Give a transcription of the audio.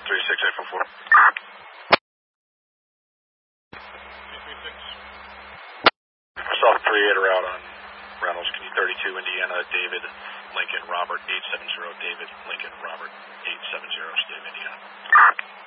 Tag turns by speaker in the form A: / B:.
A: 36844. South 38 out on Reynolds, can you 32 Indiana, David, Lincoln, Robert, 870, David, Lincoln, Robert, 870, State of Indiana.